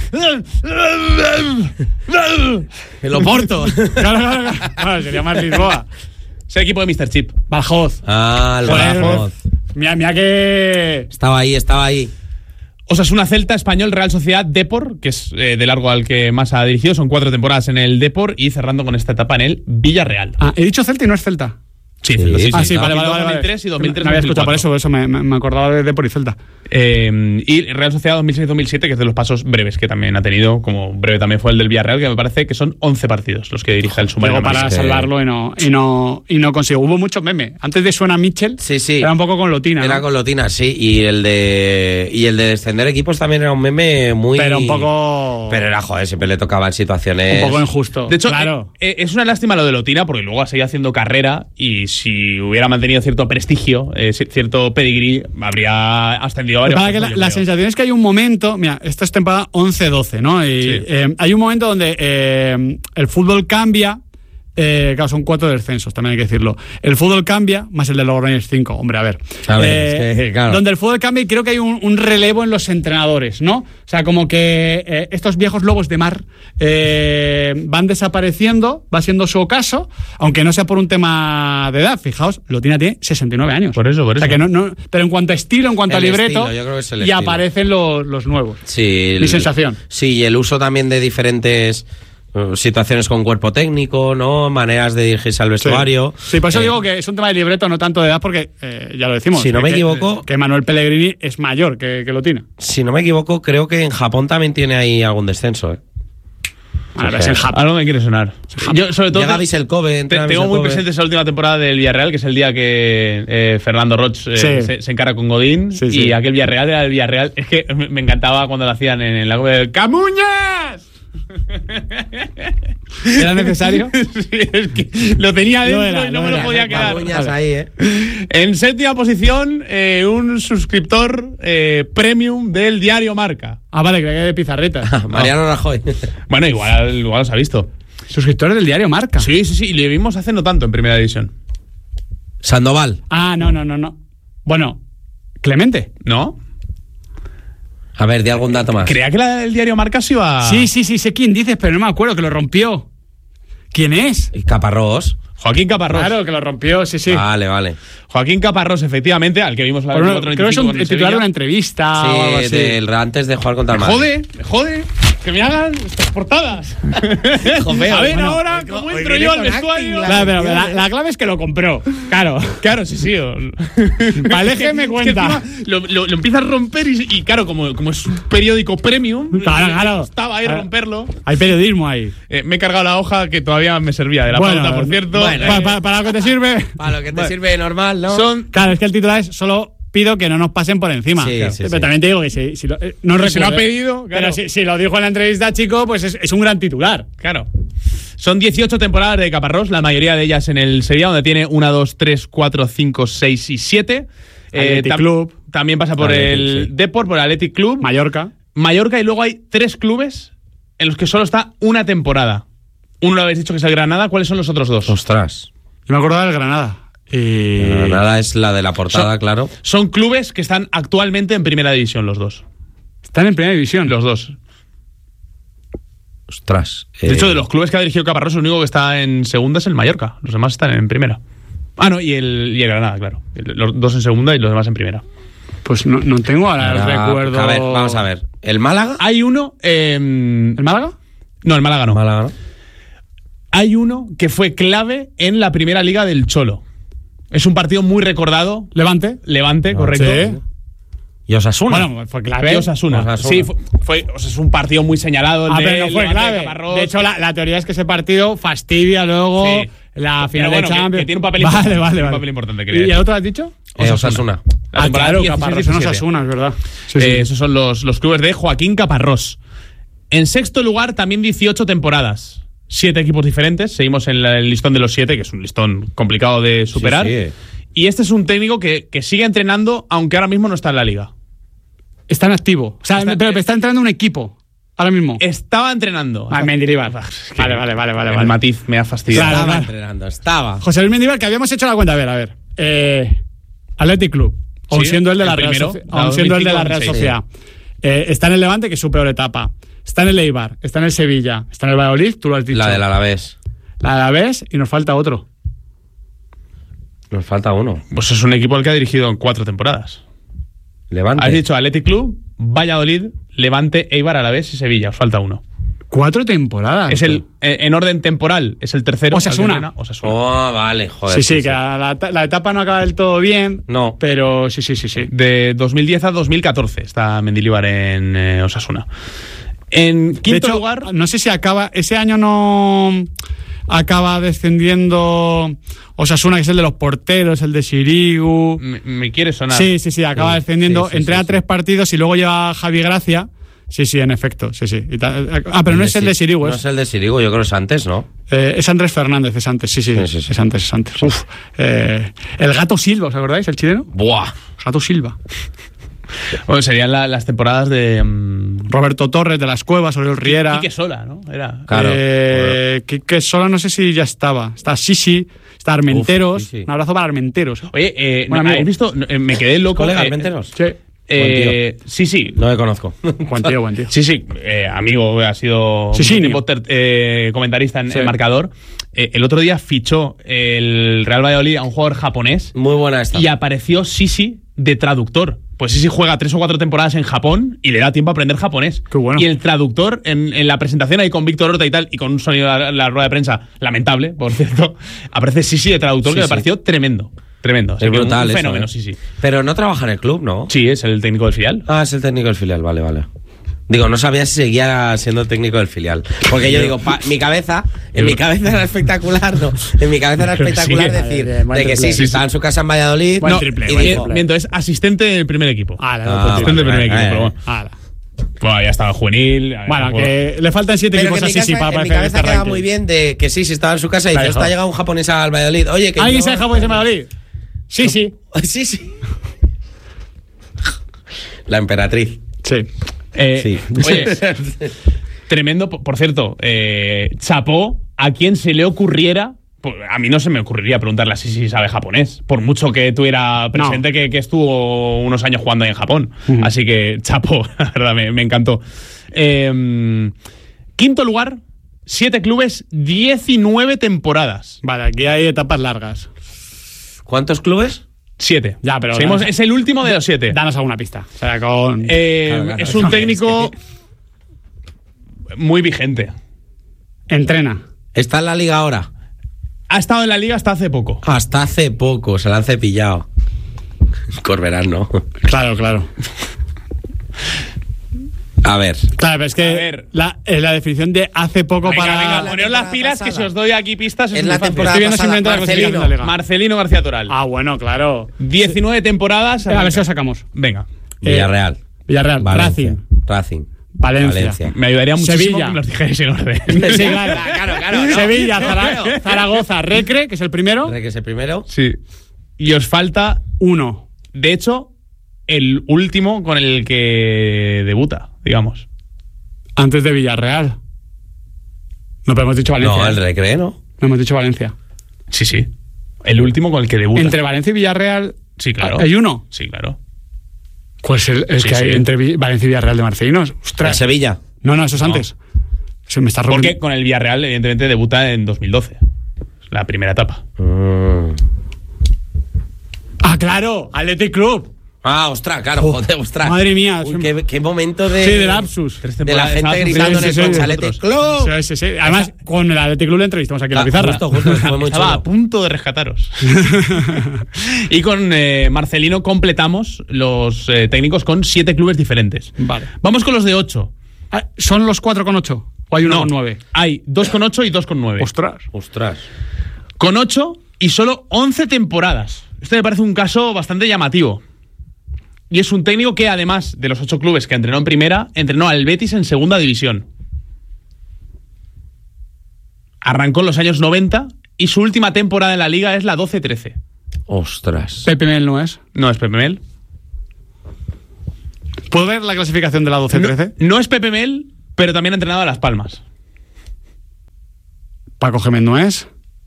El Oporto. Claro, claro, claro. Bueno, sería más Lisboa. Es el equipo de míster Chip. Badajoz. Ah, el Badajoz. Mira, mira que... Estaba ahí, estaba ahí. Osasuna, Celta, Español, Real Sociedad, Depor, que es eh, de largo al que más ha dirigido. Son cuatro temporadas en el Depor y cerrando con esta etapa en el Villarreal. Ah, he dicho Celta y no es Celta. Sí, sí, sí, sí, ah, sí, vale, vale, dos mil vale. tres y dos mil tres. Me había escuchado por eso, por eso me, me acordaba de Depor y Celta. Eh, y Real Sociedad dos mil seis dos mil siete, que es de los pasos breves que también ha tenido, como breve también fue el del Villarreal, que me parece que son once partidos los que dirige el submarino. Para que... salvarlo y no, y no y no consigo. Hubo muchos memes. Antes de Suena Mitchell, sí, sí. Era un poco con Lotina. Era ¿no? con Lotina, sí. Y el de y el de descender equipos también era un meme muy... Pero un poco... Pero era, joder, siempre le tocaban situaciones... Un poco injusto. De hecho, claro. eh, es una lástima lo de Lotina, porque luego ha seguido haciendo carrera y si hubiera mantenido cierto prestigio, eh, cierto pedigrí, habría ascendido a varios. Para que la, la sensación es que hay un momento, mira, esta es temporada once doce, ¿no? Y Sí. eh, hay un momento donde eh, el fútbol cambia. Eh, claro, son cuatro descensos, también hay que decirlo. El fútbol cambia, más el de Logroñés cinco. Hombre, a ver. A ver, eh, es que, claro. Donde el fútbol cambia y creo que hay un, un relevo en los entrenadores, ¿no? O sea, como que eh, estos viejos lobos de mar eh, van desapareciendo, va siendo su ocaso, aunque no sea por un tema de edad. Fijaos, Lotina tiene sesenta y nueve años. Por eso, por eso. O sea, que no, no, pero en cuanto a estilo, en cuanto El a libreto, estilo, yo creo que es el y estilo. aparecen los, los nuevos. Sí, Mi el- sensación. Sí, y el uso también de diferentes uh, situaciones con cuerpo técnico, ¿no? Maneras de dirigirse al vestuario. Sí, sí por eso Eh, digo que es un tema de libreto, no tanto de edad, porque eh, ya lo decimos. Si no que- me que- equivoco- Que Manuel Pellegrini es mayor que, que Lotina. Si no me equivoco, creo que en Japón también tiene ahí algún descenso, ¿eh? A ver, es en Japón. Algo me quiere sonar. Yo, sobre todo, Llega Vissel Kobe, te- entra tengo Vissel muy Kobe. presente esa última temporada del Villarreal, que es el día que eh, Fernando Roch eh, Sí. se, se encara con Godín. Sí, y sí. aquel Villarreal era el Villarreal. Es que me, me encantaba cuando lo hacían en, en la web del ¡Camuñas! ¿Era necesario? Sí, es que lo tenía dentro Lo era, y no lo me lo era. podía quedar. Camuñas ahí, ¿eh? En séptima posición, eh, un suscriptor eh, premium del diario Marca. Ah, vale, creo que de Pizarreta. Mariano Rajoy. Bueno, igual, igual os ha visto. Suscriptores del diario Marca. Sí, sí, sí, y le vimos hace no tanto en primera división. Sandoval. Ah, no, no, no, no. Bueno, Clemente. ¿No? A ver, di algún dato más. Creía que la, el diario Marca se iba... Sí, sí, sí, sé quién dices, pero no me acuerdo que lo rompió. ¿Quién es? Y Caparrós. Joaquín Caparrós. Claro, que lo rompió, sí, sí. Vale, vale. Joaquín Caparrós, efectivamente, al que vimos la Por una- veinticuatro creo que es un veinticinco con el titular de una Sevilla. entrevista o algo Sí, así. del, antes de jugar contra el Me Madrid. jode, me jode que me hagan estas portadas. Joder, A ver bueno, ahora hoy- cómo hoy entro viene yo al con vestuario. acting, Claro, pero la, la clave es que lo compró. Claro. Claro, sí, sí. o- Vale, Es que me es cuenta. encima lo, lo, lo empieza a romper y, y claro, como, como es un periódico premium, Claro, claro. estaba ahí Claro. romperlo. Hay periodismo ahí. Eh, me he cargado la hoja que todavía me servía de la Bueno, pauta, por cierto. bueno, Eh, para, para- para lo que te sirve. Para lo que te Vale. sirve normal, ¿no? son Claro, es que el titular es solo pido que no nos pasen por encima. Sí, Claro. sí, Pero sí. también te digo que si, si lo, eh, no Si lo ha recuerdo, pedido, claro. Pero si, si lo dijo en la entrevista, chico, pues es, es un gran titular. Claro. Son dieciocho temporadas de Caparrós, la mayoría de ellas en el Sevilla, donde tiene una, dos, tres, cuatro, cinco, seis y siete. Athletic Club. También pasa por Athletic, el sí. Depor, por el Athletic Club. Mallorca. Mallorca, y luego hay tres clubes en los que solo está una temporada. Uno lo habéis dicho que es el Granada. ¿Cuáles son los otros dos? Ostras. Yo me acordaba del Granada. Y... Nada es la de la portada, Son- claro. Son clubes que están actualmente en primera división, los dos. Están en primera división. Los dos. Ostras. De Eh, hecho, de los clubes que ha dirigido Caparrós, el único que está en segunda es el Mallorca. Los demás están en primera. Ah, no, y el, y el Granada, claro. Los dos en segunda y los demás en primera. Pues no, no tengo ahora el ahora- recuerdo. A ver, vamos a ver. ¿El Málaga? Hay uno. eh, ¿El Málaga? no, el Málaga no. Málaga, ¿no? Hay uno que fue clave en la primera liga del Cholo. Es un partido muy recordado. Levante. Levante, correcto. Sí. ¿Y Osasuna? Bueno, fue clave. Y Osasuna. Osasuna. Sí, fue, fue- o sea, es un partido muy señalado. El Ah, de pero no fue Levante de clave. Caparrós. De hecho, la, la teoría es que ese partido fastidia luego Sí. la Pero final bueno, de que- Champions. que tiene un papel vale, importante, vale, tiene un vale. papel importante, quería ¿Y el decir. otro has dicho? Eh, Osasuna. La Ah, temporada claro, dieciséis Caparrós en diecisiete. Osasuna, es verdad. Sí, Eh, sí. esos son los, los clubes de Joaquín Caparrós. En sexto lugar, también dieciocho temporadas. siete equipos diferentes. Seguimos en la- el listón de los siete, que es un listón complicado de superar. Sí, sí. Y este es un técnico que, que sigue entrenando, aunque ahora mismo no está en la liga. Está en activo. O sea, Está- pero está entrando un equipo. Ahora mismo. Estaba entrenando. Ah, Mendilibar. Es que Vale, vale, vale, vale. El vale. matiz me ha fastidiado. Claro, Estaba claro. entrenando, estaba. José Luis Mendilibar, que habíamos hecho la cuenta. A ver, a ver. Eh, Athletic Club. Aun Sí, siendo el de la el Real, primero, Soci- la aun siendo el de la Real dos mil cinco, Sociedad. Eh, está en el Levante, que es su peor etapa. Está en el Eibar. Está en el Sevilla. Está en el Valladolid, tú lo has dicho. La del Alavés. La Alavés y nos falta otro. Nos falta uno. Pues es un equipo al que ha dirigido en cuatro temporadas. Levante. Has dicho Athletic Club, Valladolid, Levante, Eibar, Alavés y Sevilla. Os falta uno. Cuatro temporadas. Es el, eh, en orden temporal, es el tercero. Osasuna. Al que entrena, Osasuna. Oh, vale, joder. Sí, sí, que la, la- la etapa no acaba del todo bien. No. Pero sí, sí, sí, sí. De dos mil diez a dos mil catorce está Mendilibar en eh, Osasuna. En De quinto hecho, lugar, no sé si acaba. Ese año no acaba descendiendo Osasuna, que es el de los porteros, el de Sirigu. me, me quiere sonar. Sí, sí, sí, acaba Sí, descendiendo. sí, sí, Entrena sí, tres sí. partidos y luego lleva Javi Gracia. Sí, sí, en efecto, sí, sí. Y ta- ah, pero no es el de Sirigu, No es, es el de Sirigu, yo creo que es antes, ¿no? eh, es Andrés Fernández, es antes, sí, sí, Sí, sí, sí. es antes, es antes. Uf, eh, el Gato Silva, ¿os acordáis? El chileno. Buah. Gato Silva. Bueno, serían la- las temporadas de mm, Roberto Torres de las Cuevas, Oriol Riera. Quique Sola, ¿no? Era. Claro. Eh, Quique Sola no sé si ya estaba. Está Sisi, está Armenteros. Uf, sí, sí. Un abrazo para Armenteros. Oye, eh, Buen no, amigo. ¿habéis visto? No, eh, me quedé loco. ¿Colega eh, Armenteros? Sí. eh, sí, sí. No me conozco. Buen tío, buen tío. Sí, sí, eh, amigo, ha sido Sí, mucho sí, tiempo ter- eh, comentarista en Sí. el marcador. Eh, el otro día fichó el Real Valladolid a un jugador japonés Muy buena esta. y apareció Sisi de traductor. Pues Sisi juega tres o cuatro temporadas en Japón y le da tiempo a aprender japonés. Qué bueno. Y el traductor en, en la presentación ahí con Víctor Horta y tal, y con un sonido de la, la rueda de prensa lamentable, por cierto, aparece Sisi de traductor, Sí, que me sí. pareció tremendo. Tremendo. Así Es que un- brutal un eso, fenómeno, ¿eh? sí, sí. Pero no trabaja en el club, ¿no? Sí, es el técnico del filial. Ah, es el técnico del filial, vale, vale. Digo, no sabía si seguía siendo técnico del filial. Porque yo digo, pa- mi cabeza, en mi cabeza era espectacular, ¿no? En mi cabeza era espectacular Sí, decir madre, buen de que sí, triple. sí, estaba en su casa en Valladolid. Buen No, triple, y buen dijo- triple. miento, es asistente del primer equipo. Ah, la Ah, otro asistente del vale, primer vale, equipo, pero vale. bueno. Ala. Bueno, ya estaba juvenil. Bueno, Bueno, que le faltan siete Pero que equipos en mi así sí, casa, para en mi aparecer en cabeza este queda ranking. muy bien de que sí, sí, estaba en su casa y La dice, dejó. está llegado un japonés al Valladolid. Oye, que ¿Alguien yo- sabe japonés de Madrid? Sí, sí. Sí, sí. La emperatriz. Sí. Eh, Sí. Oye, tremendo, por por cierto, eh, chapó a quien se le ocurriera. Pues, a mí no se me ocurriría preguntarle si si sabe japonés, por mucho que tuviera presente que, que estuvo unos años jugando ahí en Japón. Ujú. Así que chapó, la verdad, me, me encantó. Eh, quinto lugar, siete clubes, diecinueve temporadas. Vale, aquí hay etapas largas. ¿Cuántos clubes? Siete. Ya, pero Seguimos- danos- es el último de los siete. Danos alguna pista. O sea, con. Eh, Claro, claro, es un claro, técnico muy vigente. Entrena. ¿Está en la liga ahora? Ha estado en la liga hasta hace poco. Hasta hace poco, se la han cepillado. Corberán, ¿no? Claro, claro. A ver. Claro, pero es A que ver. la, eh, la definición de hace poco Venga, para. venga, poneos las pilas pasada. que si os doy aquí pistas Es muy la fácil. temporada Estoy viendo pasada. simplemente la clasificación de la liga. Marcelino García Toral. Ah, bueno, claro. diecinueve temporadas. Eh, a ver si lo sacamos. Venga. Villarreal. Villarreal, Valencia. Racing, Racing. Valencia. Me ayudaría muchísimo Sevilla. que me los dijerais en orden. Sí, claro. Claro, claro. no. Sevilla, Zara- Zaragoza, Recre, que es el primero. ¿De que es el primero? Sí. Y os falta, Uno. de hecho, el último con el que debuta, digamos. Antes de Villarreal. No, pero hemos dicho Valencia. No, el ¿eh? Recre, ¿no? No hemos dicho Valencia. Sí, sí. El último con el que debuta. Entre Valencia y Villarreal. Sí, claro. ¿Hay uno? Sí, claro. Pues el- es Sí, que hay sí. entre Vi- Valencia y Villarreal de Marcelinos. ¿El Ostras. Sevilla? No, no, eso es antes. Se me está Porque rompiendo. con el Villarreal, evidentemente, debuta en dos mil doce. La primera etapa. Mm. Ah, claro, Athletic Club. Ah, ostras, claro, joder, ostras. Madre mía. Uy, qué, qué momento de. Sí, de lapsus. De la gente gritando en el sí, sí, Concha sí. Athletic Club. Sí, sí, sí. Además, con el Athletic Club le entrevistamos aquí en la Ah, pizarra. justo, justo, fue muy Estaba a chulo. punto de rescataros. Y con eh, Marcelino completamos los eh, técnicos con siete clubes diferentes. Vale. Vamos con los de ocho. Ah, ¿son los cuatro con ocho? ¿O hay uno No, con nueve? hay dos con ocho y dos con nueve. Ostras. Ostras. Con ocho y solo once temporadas. Este me parece un caso bastante llamativo. Y es un técnico que, además de los ocho clubes que entrenó en primera, entrenó al Betis en segunda división. Arrancó en los años noventa y su última temporada en la liga es la doce trece. Ostras. Pepe Mel no es. No es Pepe Mel. ¿Puedo ver la clasificación de la doce trece? No, no es Pepe Mel, pero también ha entrenado a Las Palmas. Paco Gémez no es.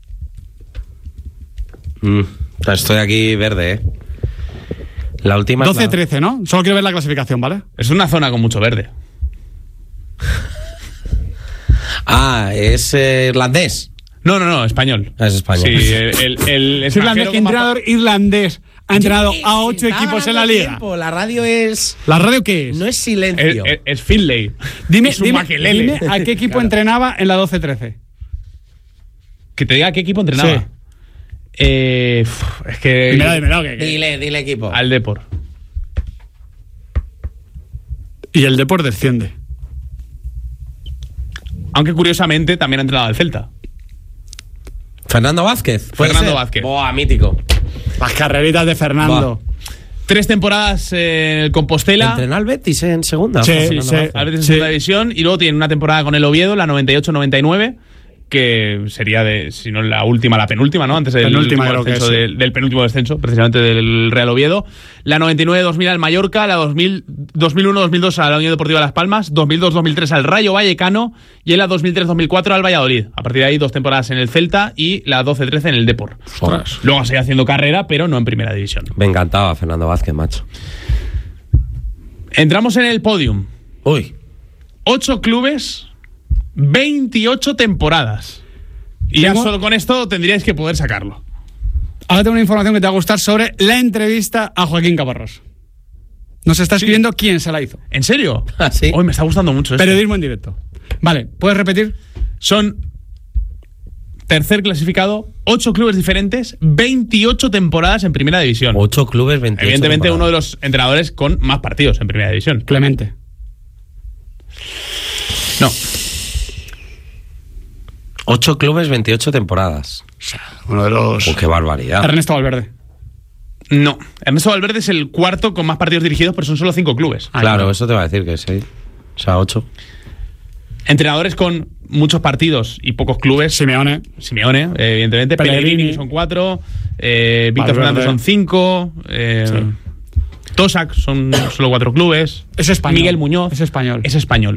Mm, estoy aquí verde, ¿eh? La última doce trece, ¿no? Solo quiero ver la clasificación, ¿vale? Es una zona con mucho verde. Ah, es eh, irlandés. No, no, no, español. Es español. Sí, el, el, el es irlandés, ¿qué entrenador irlandés ha entrenado a ocho equipos en la liga? Tiempo. La radio es... ¿La radio qué es? No es silencio. Es, es, es Finlay. Dime, es un dime, maquelele. dime a qué equipo claro. entrenaba en la doce trece. Que te diga a qué equipo entrenaba. Sí. Eh, es que... Dímelo, dímelo. Que, que... Dile, dile equipo. Al Depor. Y el Depor desciende. Aunque curiosamente también ha entrenado al Celta. Fernando Vázquez. Fernando ser? Vázquez. Boa, mítico. Las carreritas de Fernando. Boa. Tres temporadas en el Compostela. Entrenó al Betis en segunda. Sí, sí, sí. Al Betis en sí. segunda división. Y luego tiene una temporada con el Oviedo, la noventa y ocho noventa y nueve. Que sería, de, si no la última, la penúltima, ¿no? Antes del, penúltima, creo descenso que es, del, sí. del penúltimo descenso, precisamente del Real Oviedo. La noventa y nueve dos mil al Mallorca, la dos mil, dos mil uno dos mil dos a la Unión Deportiva Las Palmas, dos mil dos dos mil tres al Rayo Vallecano y en la dos mil tres dos mil cuatro al Valladolid. A partir de ahí, dos temporadas en el Celta y la doce trece en el Depor. Ostras. Luego sigue haciendo carrera, pero no en primera división. Me encantaba Fernando Vázquez, macho. Entramos en el podium. Uy. Ocho clubes, veintiocho temporadas. Y ya solo con esto tendríais que poder sacarlo. Ahora tengo una información que te va a gustar sobre la entrevista a Joaquín Caparrós. Nos está escribiendo sí. quién se la hizo. ¿En serio? ¿Ah, sí? Hoy me está gustando mucho esto. Periodismo en directo. Vale, ¿puedes repetir? Son tercer clasificado, ocho clubes diferentes, veintiocho temporadas en primera división. Ocho clubes, veintiocho Evidentemente temporadas. Uno de los entrenadores con más partidos en primera división. Clemente. No. Ocho clubes, veintiocho temporadas. O sea, uno de los... Oh, ¡qué barbaridad! Ernesto Valverde. No. Ernesto Valverde es el cuarto con más partidos dirigidos, pero son solo cinco clubes. Ah, claro, claro, eso te va a decir que sí. O sea, ocho. Entrenadores con muchos partidos y pocos clubes. Simeone. Simeone, eh, evidentemente. Pellegrini, Pellegrini son cuatro. Eh, Víctor Fernández son cinco. Eh, sí. Tosac son solo cuatro clubes. Es español. Miguel Muñoz. Es español. Es español.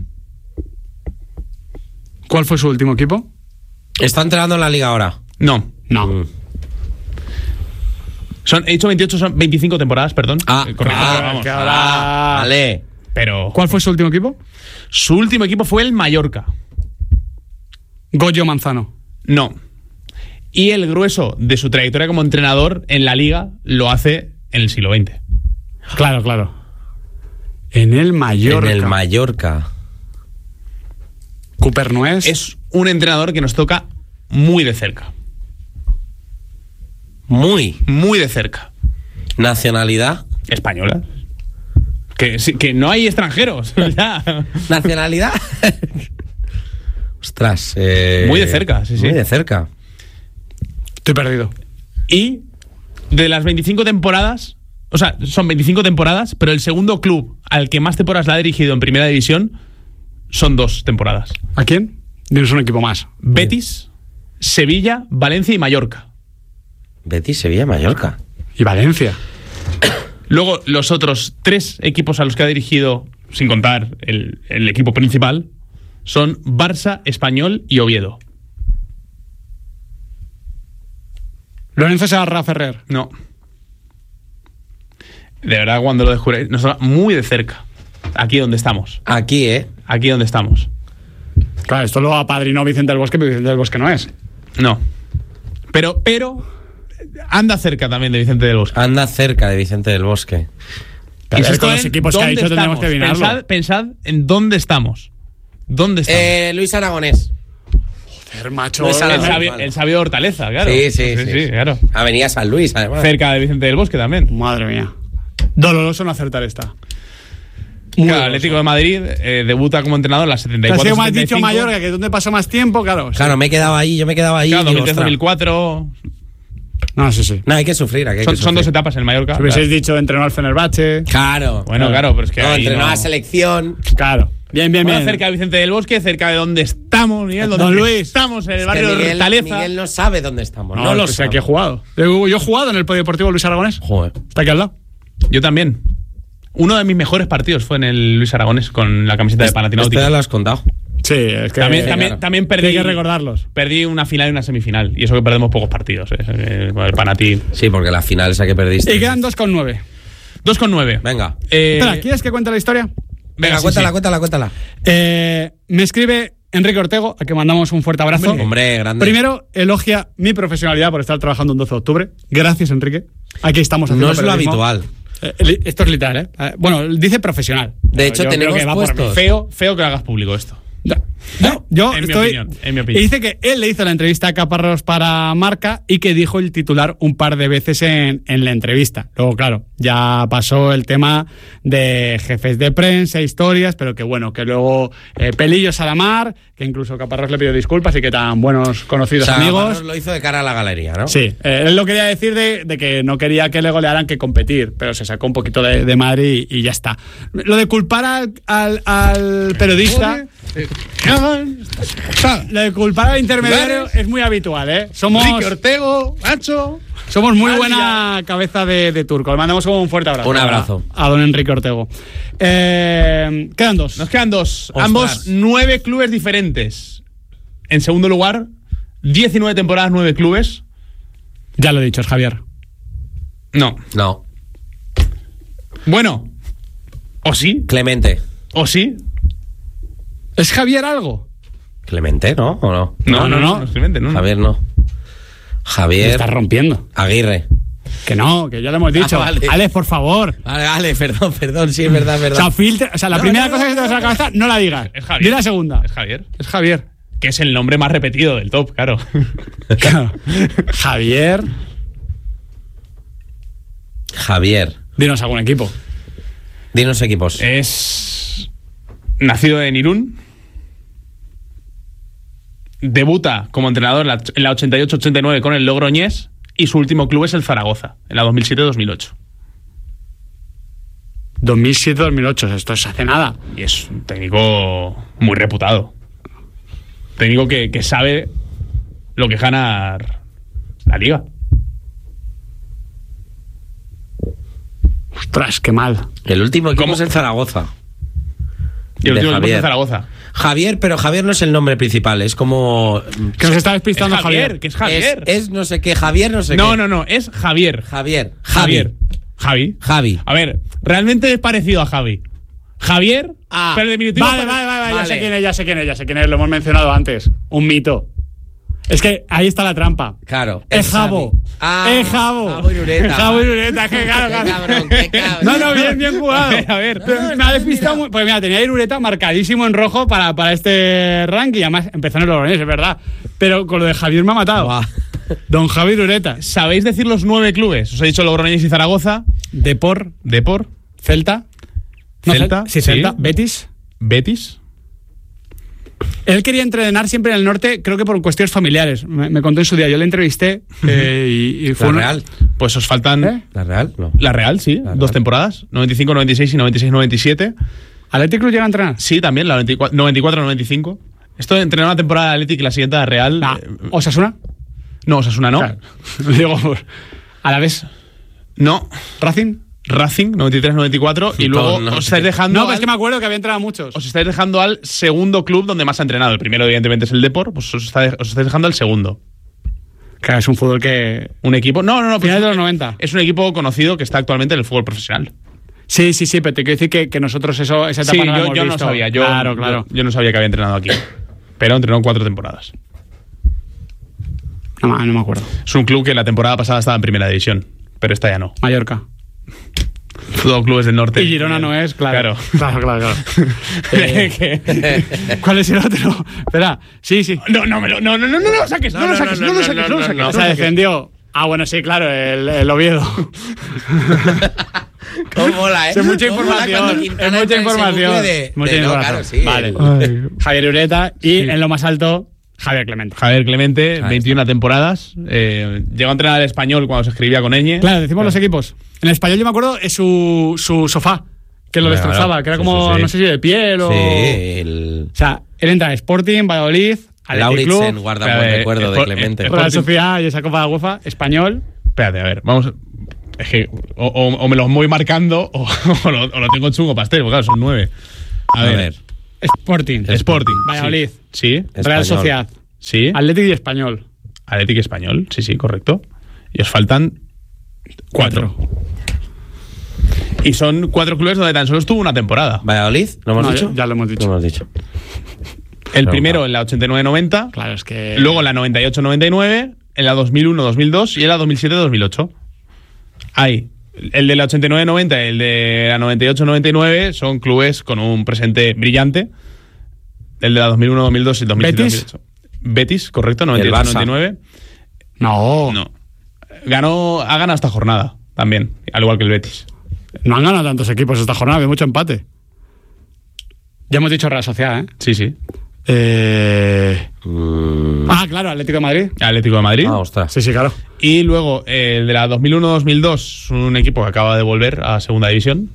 ¿Cuál fue su último equipo? ¿Está entrenando en la liga ahora? No. No. Mm. Son, he dicho veintiocho, son veinticinco temporadas, perdón. Ah, eh, correcto. ah, vamos. que ahora... ah, vale. Pero... ¿Cuál fue su último equipo? Su último equipo fue el Mallorca. Goyo Manzano. No. Y el grueso de su trayectoria como entrenador en la liga lo hace en el siglo veinte. Claro, claro. En el Mallorca. En el Mallorca. Cooper no es. Es un entrenador que nos toca muy de cerca. Muy. Muy de cerca. ¿Nacionalidad? Española. Que, que no hay extranjeros. Ya. ¿Nacionalidad? Ostras. Eh, muy de cerca, sí, sí. Muy de cerca. Estoy perdido. Y de las veinticinco temporadas, o sea, son veinticinco temporadas, pero el segundo club al que más temporadas la ha dirigido en primera división son dos temporadas. ¿A quién? Tienes un equipo más. Betis, Sevilla, Valencia y Mallorca. Betis, Sevilla, Mallorca. Y Valencia. Luego, los otros tres equipos a los que ha dirigido, sin contar el, el equipo principal, son Barça, Español y Oviedo. Lorenzo Segarra Ferrer. No. De verdad, cuando lo descubrí, nos va muy de cerca. Aquí donde estamos. Aquí, ¿eh? Aquí donde estamos. Claro, esto lo apadrinó Vicente del Bosque, pero Vicente del Bosque no es. No. Pero, pero, anda cerca también de Vicente del Bosque. Anda cerca de Vicente del Bosque. Y si con los equipos que ha dicho tendremos que adivinarlo. Pensad, pensad en dónde estamos. ¿Dónde estamos? Eh, Luis Aragonés. Joder, macho. No el, sabio, el sabio de Hortaleza, claro. Sí, sí, sí, sí, sí, sí, claro. Avenida San Luis, además. Cerca de Vicente del Bosque también. Madre mía. Doloroso no acertar esta. Claro, Atlético de Madrid eh, debuta como entrenador en las setenta y cuatro. Casi me has dicho Mallorca, que es donde pasó más tiempo, claro. Claro, sí. me he quedado ahí, yo me he quedado ahí. Claro, dos mil tres dos mil cuatro. No, sí, sí. No, hay que sufrir. Hay que son, sufrir. son dos etapas en Mallorca. Si hubieseis dicho entrenó al Fenerbahce. Claro. Bueno, claro, claro pero es que. No, ahí entrenó no. a la selección. Claro. Bien, bien, bueno, bien. Cerca de Vicente del Bosque, cerca de donde estamos. estamos, Miguel? ¿Dónde Don Luis. Estamos en el Es barrio que de Miguel, Hortaleza. Miguel no sabe dónde estamos. No, No, lo lo sé, sabe. que he jugado. Yo, yo he jugado en el Polideportivo Luis Aragonés. Joder. Está aquí al lado. Yo también. Uno de mis mejores partidos fue en el Luis Aragonés con la camiseta de Este Panathinaikos. ya lo has contado. Sí, es que También, Sí, también, claro. también perdí. hay que recordarlos. Perdí una final y una semifinal. Y eso que perdemos pocos partidos. Eh. Eh, con el Panathinaikos. Sí, porque la final esa que perdiste. Y quedan dos con nueve. dos con nueve. Venga. Eh, Espera, ¿quieres que cuente la historia? Venga, sí, cuéntala, sí. cuéntala, cuéntala. Eh, me escribe Enrique Ortego, a que mandamos un fuerte abrazo. Hombre, grande. Primero, elogia mi profesionalidad por estar trabajando un doce de octubre. Gracias, Enrique. Aquí estamos haciendo No es lo periodismo. habitual. Eh, li- esto es literal, ¿eh? Eh, Bueno, dice profesional. De Pero hecho, yo creo tenemos que va por puestos. mí. Feo, feo que hagas público esto. No, no, yo En mi estoy. opinión, en mi Y opinión. dice que él le hizo la entrevista a Caparrós para Marca y que dijo el titular un par de veces en, en la entrevista. Luego, claro, ya pasó el tema de jefes de prensa, historias, pero que bueno, que luego eh, pelillos a la mar, que incluso Caparrós le pidió disculpas y que tan buenos O conocidos sea, amigos. Barros lo hizo de cara a la galería, ¿no? Sí, eh, él lo quería decir de, de que no quería que le golearan que competir, pero se sacó un poquito de, de madre y, y ya está. Lo de culpar al, al, al periodista, lo de culpar al intermediario es muy habitual, ¿eh? Somos, Enrique Ortego, Nacho. somos muy Vaya. buena cabeza de, de turco. Le mandamos un fuerte abrazo. Un abrazo. A, a don Enrique Ortego. Eh, quedan dos. Nos quedan dos. Ostras. Ambos nueve clubes diferentes. En segundo lugar, diecinueve temporadas, nueve clubes. Ya lo he dicho, es Javier. No. No. Bueno. ¿O sí? Clemente. ¿O sí? ¿Es Javier algo? Clemente, ¿no? ¿O no? No, no, no. es Clemente, no. Javier no. Me Javier estás rompiendo. Aguirre. Que no, que ya lo hemos dicho. Ah, vale. Alex, por favor. Vale, vale, perdón, perdón, sí, es verdad, es O verdad. sea, filtra, o sea, la No, primera no, cosa no, que te no, vas a la no. cabeza, no la digas. Es Javier. Di la segunda. Es Javier. Es Javier. Que es el nombre más repetido del top, claro. Claro. Javier. Javier. Dinos algún equipo. Dinos equipos. Es nacido en Irún. Debuta como entrenador en la, en la ochenta y ocho ochenta y nueve con el Logroñés. Y su último club es el Zaragoza, en la dos mil siete dos mil ocho. dos mil siete dos mil ocho, esto es hace nada. Y es un técnico muy reputado. Técnico que, que sabe lo que es ganar la liga. Ostras, qué mal. El último equipo ¿Cómo? es el Zaragoza. Y el De último equipo es Javier. el Zaragoza. Javier, pero Javier no es el nombre principal, es como... Que nos está Es despistando Javier, Javier. que es Javier. Es, es no sé qué, Javier no sé no, qué. no, no, es Javier. Javier. Javier. Javi. Javi. A ver, realmente es parecido a Javi. Javier, Ah, pero el diminutivo. Vale, pare- vale, vale, vale, ya Vale. sé quién es, ya sé quién es, ya sé quién es, lo hemos mencionado antes. Un mito. Es que ahí está la trampa. Claro. Es Jabo. Ah, es Jabo. Jabo Irureta. Jabo Irureta, que claro, Qué claro. cabrón, qué cabrón. No, no, bien, bien jugado. A ver, a ver. Pero me ha despistado muy. Pues mira, tenía Irureta marcadísimo en rojo para, para este ranking. Además, empezó en el Logroñés, es verdad. Pero con lo de Javier me ha matado. Buah. Don Javi Irureta. ¿Sabéis decir los nueve clubes? Os he dicho Logroñés y Zaragoza. Depor, Depor. Celta. No, Celta, Sí, sí. Celta. Betis. Betis. Él quería entrenar siempre en el norte, creo que por cuestiones familiares. Me, me contó en su día. Yo le entrevisté eh, y, y fue La una- Real. Pues os faltan. ¿Eh? La Real, no. La Real, sí. La Dos Real. temporadas. noventa y cinco noventa y seis y noventa y seis noventa y siete. ¿Atlético Club llega a entrenar? Sí, también. La noventa y cuatro noventa y cinco. Esto de entrenar una temporada de Atlético y la siguiente a Real. Ah, eh, ¿Osasuna? no, Osasuna no. Claro. Digo, a la vez. No. ¿Racing? Racing, noventa y tres noventa y cuatro. Y luego No, no. os estáis dejando. No, pero es al- que me acuerdo que había entrenado muchos. Os estáis dejando al segundo club donde más ha entrenado. El primero, evidentemente, es el Depor. Pues os, está- os estáis dejando al segundo. Claro, es un fútbol que. Un equipo. No, no, no. Final pues de los noventa. Es un equipo conocido que está actualmente en el fútbol profesional. Sí, sí, sí, pero te quiero decir que, que nosotros eso, esa etapa Sí, no la yo, hemos yo no visto. sabía. Yo, claro, claro. Yo, yo no sabía que había entrenado aquí. Pero entrenó cuatro temporadas. No, ma- no me acuerdo. Es un club que la temporada pasada estaba en primera división. Pero esta ya no. Mallorca. Todos clubes del norte. Y Girona no es, claro. Claro, claro, claro. Eh, Que- ¿Cuál es el otro? Espera, sí, sí. No, no, me lo, no, no, no, no lo saques, no, No, lo no, saques, no, no, no, lo saques, no, no, lo no, saques. no. no O lo sea, saques. defendió. Ah, bueno, sí, claro, el, el Oviedo. ¿Cómo mola, eh? Es mucha ¿Cómo mola información. cuando Es Quintana mucha entra en ese información. bucle de- Mucha de- no, información. claro, sí. Vale. el- Javier Ureta y Sí. en lo más alto, Javier Clemente. Javier Clemente, Ahí veintiuna temporadas. Eh, llegó a entrenar al Español cuando se escribía con ñ. Claro, decimos los equipos. En el español yo me acuerdo es su, su sofá. que lo Claro, destrozaba, que era sí, como, sí, sí. no sé si de piel o... Sí, el... O sea, él entra en Sporting, Valladolid, Athletic Lauritsen Club, guarda un buen eh, recuerdo de Sport- Clemente. eh, Real Sociedad y esa Copa de UEFA, Español. Espérate, a ver, vamos. Es que o, o- o me los voy marcando o, o lo, o lo tengo chungo pastel, porque claro, son nueve. A, A ver. ver. Sporting, Sporting. Valladolid, Sí. Real Español. Sociedad, Sí. Athletic y Español. Atlético Español. Sí, sí, correcto. Y os faltan cuatro. Y son cuatro clubes donde tan solo estuvo una temporada. ¿Valladolid? ¿Lo hemos No, dicho? ya- ya lo hemos dicho. Lo hemos dicho. El Pero, primero claro. en la ochenta y nueve noventa, Claro, es que... luego en la noventa y ocho noventa y nueve, en la dos mil uno dos mil dos y en la dos mil siete dos mil ocho. Hay el de la ochenta y nueve noventa y el de la noventa y ocho noventa y nueve son clubes con un presente brillante. El de la dos mil uno dos mil dos y dos mil siete dos mil ocho. Betis, correcto, noventa y ocho noventa y nueve. No. No. Ganó, ha ganado esta jornada también, al igual que el Betis. No han ganado tantos equipos esta jornada, hay mucho empate. Ya hemos dicho Real Sociedad, ¿eh? Sí, sí. Eh... Mm. Ah, claro, Atlético de Madrid. Atlético de Madrid. Ah, ostras. Sí, sí, claro. Y luego eh, el de la dos mil uno dos mil dos, un equipo que acaba de volver a segunda división.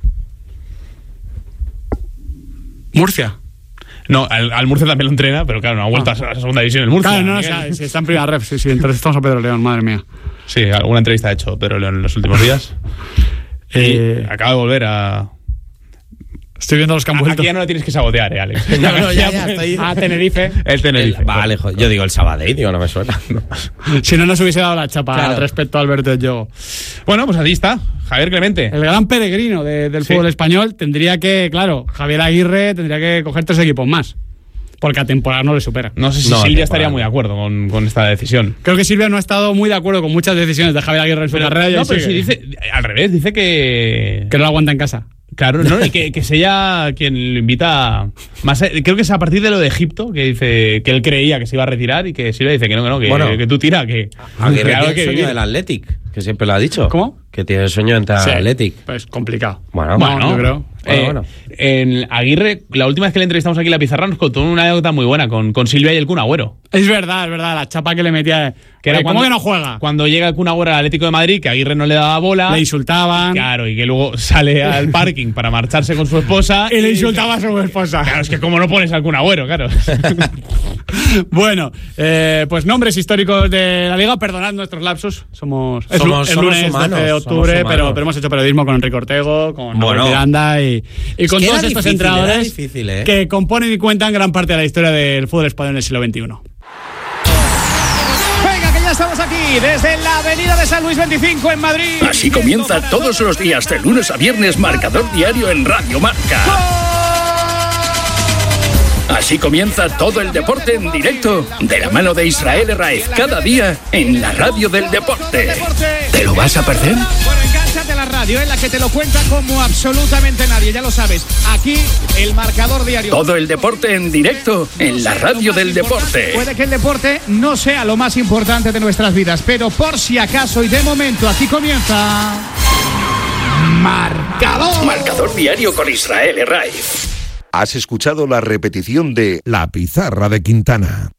Murcia. No, al, al Murcia también lo entrena, pero claro, no ha vuelto Ah. a la segunda división el Murcia. Claro, no, o Miguel. sea, si está en primera ref, sí, sí, entonces estamos a Pedro León, madre mía. Sí, alguna entrevista ha hecho Pedro León en los últimos días. Eh, Y acaba de volver a... Estoy viendo los que han vuelto. Aquí ya no le tienes que sabotear, eh, Alex. No, no, ya, ya, estoy... A Tenerife. El Tenerife. El- vale, joder, yo digo el Sabadell, digo, no me suena. Si no nos hubiese dado la chapa Claro. al respecto a Alberto Yogo. Bueno, pues ahí está. Javier Clemente. El gran peregrino de- del Sí. fútbol español tendría que, claro, Javier Aguirre tendría que coger tres equipos más. Porque a temporada no le supera. No sé si No, Silvia temporada. estaría muy de acuerdo con, con esta decisión. Creo que Silvia no ha estado muy de acuerdo con muchas decisiones de Javier Aguirre en su carrera. y no, ahí pero sigue. si dice... Al revés, dice que... Que no lo aguanta en casa. Claro, no, y que, que sea ella quien lo invita más. a- creo que es a partir de lo de Egipto, que dice que él creía que se iba a retirar y que Silvia dice que no, que no, que, Bueno. que tú tira, que, Aguirre que algo tiene hay el que sueño vivir. del Athletic, que siempre lo ha dicho. ¿Cómo? Que tiene el sueño de entrar Sí, al Athletic. Pues complicado. Bueno, Bueno, bueno, yo creo. Eh, bueno. En Aguirre, la última vez que le entrevistamos aquí en La Pizarra, nos contó una anécdota muy buena con, con Silvia y el Kun Agüero. Es verdad, es verdad, la chapa que le metía. Que era Oye, ¿Cómo cuando- que no juega? Cuando llega el Kun Agüero al Atlético de Madrid, que Aguirre no le daba bola. Le insultaban. Claro, y que luego sale al parking para marcharse con su esposa. Y le insultaba a su esposa. Claro, es que como no pones al Kun Agüero, claro. Bueno, eh, pues nombres históricos de la liga. Perdonad nuestros lapsus. Somos, es Somos- el somos lunes humanos, doce de somos octubre, humanos. pero, pero hemos hecho periodismo con Enrique Ortego, con Bueno. Raúl Miranda y, y con que todos era estos difícil, entrenadores era difícil, ¿eh? que componen y cuentan gran parte de la historia del fútbol español en el siglo veintiuno. Venga, que ya estamos aquí, desde la avenida de San Luis veinticinco en Madrid. Así comienza todos los días, de lunes a viernes, Marcador Diario en Radio Marca. Así comienza todo el deporte en directo, de la mano de Israel Herraiz, cada día en la radio del deporte. ¿Te lo vas a perder? Bueno, engánchate a la radio, en la que te lo cuenta como absolutamente nadie, ya lo sabes. Aquí, el Marcador Diario. Todo el deporte en directo en la radio del deporte. Puede que el deporte no sea lo más importante de nuestras vidas, pero por si acaso y de momento aquí comienza Marcador. Marcador Diario con Israel Herraiz. Has escuchado la repetición de La Pizarra de Quintana.